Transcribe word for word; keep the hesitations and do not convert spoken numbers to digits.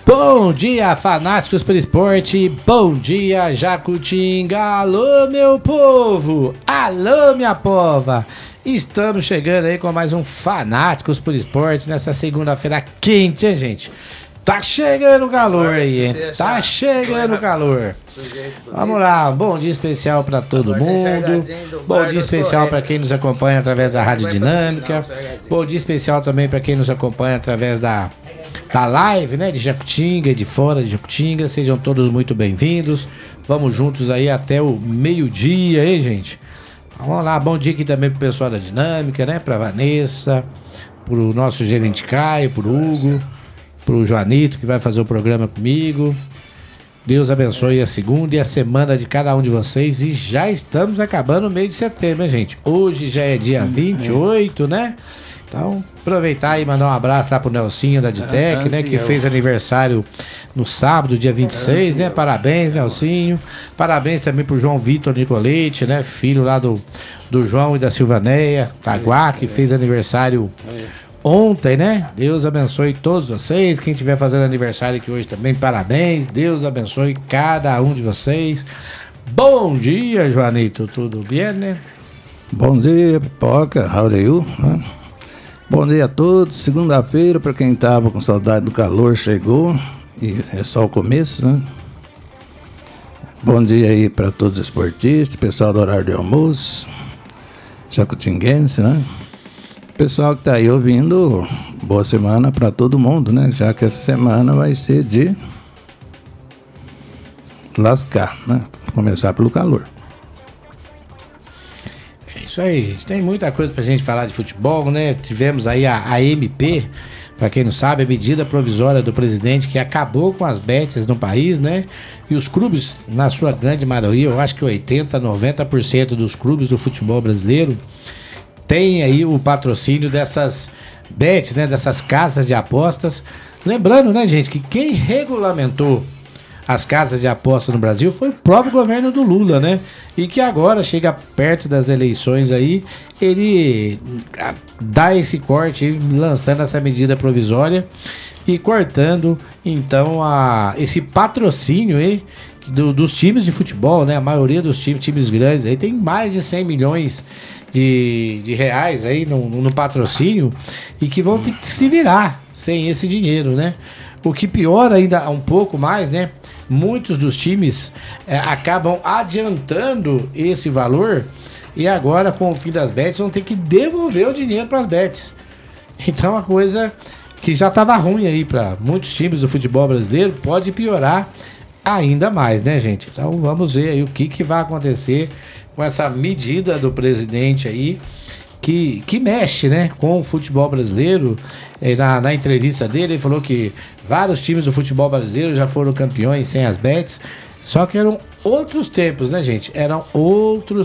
Bom dia, fanáticos pelo esporte. Bom dia, Jacutinga. Alô, meu povo. Alô, minha pova. Estamos chegando aí com mais um Fanáticos por Esporte nessa segunda-feira quente, hein, gente? Tá chegando o calor aí, hein? Tá chegando o calor. Vamos lá, bom dia especial pra todo mundo. Bom dia especial pra quem nos acompanha através da Rádio Dinâmica. Bom dia especial também pra quem nos acompanha através da, da live, né? De Jacutinga e de fora de Jacutinga. Sejam todos muito bem-vindos. Vamos juntos aí até o meio-dia, hein, gente? Vamos lá, bom dia aqui também pro pessoal da Dinâmica, né? Pra Vanessa, pro nosso gerente Caio, pro Hugo, pro Joanito que vai fazer o programa comigo. Deus abençoe a segunda e a semana de cada um de vocês. E já estamos acabando o mês de setembro, hein, gente? Hoje já é dia vinte e oito, né? Então, aproveitar e mandar um abraço lá pro Nelsinho da Ditec, né? Que fez aniversário no sábado, dia vinte e seis, né? Parabéns, Nelsinho. Parabéns também pro João Vitor Nicolete, né? Filho lá do, do João e da Silvaneia Taguá, que fez aniversário ontem, né? Deus abençoe todos vocês. Quem estiver fazendo aniversário aqui hoje também, parabéns. Deus abençoe cada um de vocês. Bom dia, Joanito. Tudo bem, né? Bom dia, Pipoca. How are you? Bom dia a todos. Segunda-feira, para quem tava com saudade do calor, chegou. E é só o começo, né? Bom dia aí para todos os esportistas, pessoal do horário de almoço, jacutinguense, né? Pessoal que tá aí ouvindo, boa semana para todo mundo, né? Já que essa semana vai ser de lascar, né? Começar pelo calor. É isso aí, gente. Tem muita coisa pra gente falar de futebol, né? Tivemos aí a, a M P, pra quem não sabe, a medida provisória do presidente que acabou com as bets no país, né? E os clubes, na sua grande maioria, eu acho que oitenta, noventa por cento dos clubes do futebol brasileiro tem aí o patrocínio dessas bets, né? Dessas casas de apostas. Lembrando, né, gente, que quem regulamentou as casas de aposta no Brasil foi o próprio governo do Lula, né? E que agora chega perto das eleições aí, ele dá esse corte, lançando essa medida provisória e cortando, então, a, esse patrocínio aí do, dos times de futebol, né? A maioria dos times, times grandes aí tem mais de cem milhões de, de reais aí no, no patrocínio e que vão ter que se virar sem esse dinheiro, né? O que piora ainda um pouco mais, né? Muitos dos times é, acabam adiantando esse valor e agora, com o fim das bets, vão ter que devolver o dinheiro para as bets. Então, a coisa que já estava ruim aí para muitos times do futebol brasileiro pode piorar ainda mais, né, gente? Então, vamos ver aí o que, que vai acontecer com essa medida do presidente aí, que, que mexe, né, com o futebol brasileiro. Na, na entrevista dele, ele falou que vários times do futebol brasileiro já foram campeões sem as bets, só que eram outros tempos, né, gente? Eram outros